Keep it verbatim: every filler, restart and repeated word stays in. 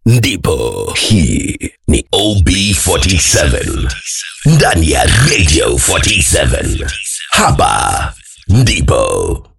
ndipo. Hii ni O B forty-seven ndani ya Radio forty-seven. Hapa ndipo.